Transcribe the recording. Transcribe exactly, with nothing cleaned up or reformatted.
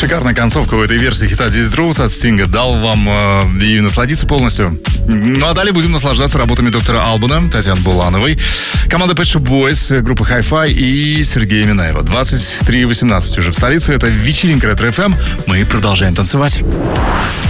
Шикарная концовка у этой версии хита This Rose от Стинга дал вам э, и насладиться полностью. Ну а далее будем наслаждаться работами доктора Албана, Татьяны Булановой, команда Pet Shop Boys, группы Hi-Fi и Сергея Минаева. двадцать три восемнадцать уже в столице. Это вечеринка Ретро эф эм. Мы продолжаем танцевать.